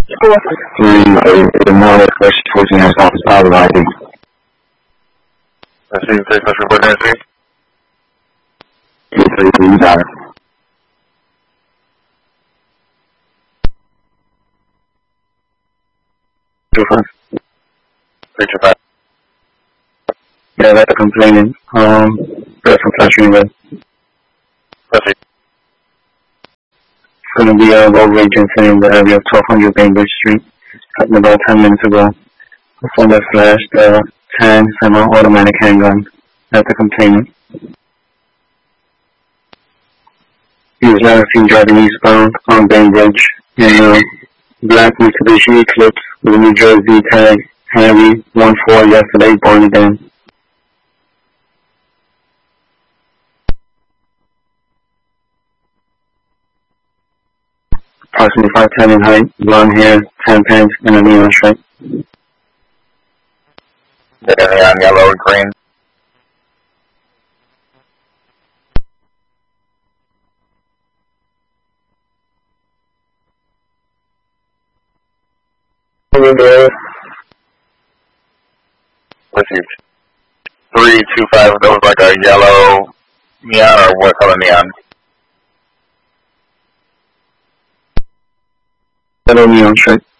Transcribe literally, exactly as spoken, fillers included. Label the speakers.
Speaker 1: Three, the more first fourteen has not power lighting.
Speaker 2: I see the text message report entry.
Speaker 1: Three, three, got it. Two, five.
Speaker 2: Three, two, five.
Speaker 1: Yeah, that's a complaint. Um, that's from Flash Universe.
Speaker 2: Proceed.
Speaker 1: It's going to be a road rage incident in the area of twelve hundred Bainbridge Street. Happened about ten minutes ago. Offender flashed a ten semi-automatic handgun at the complainant. He was last seen driving eastbound on Bainbridge in a black Mitsubishi Eclipse with a New Jersey tag Harry one four yesterday, born again. Approximately five ten in height, blonde hair, tan pants, and a neon shirt.
Speaker 2: The neon yellow and green. Received. Three, two, five. That was like a yellow neon, or what color neon?
Speaker 1: Yellow neon shirt.